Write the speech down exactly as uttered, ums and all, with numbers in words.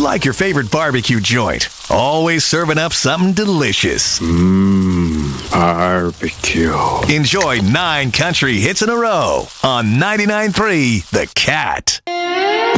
like your favorite barbecue joint, always serving up something delicious. Mmm, barbecue. Enjoy nine country hits in a row on ninety-nine point three The Cat.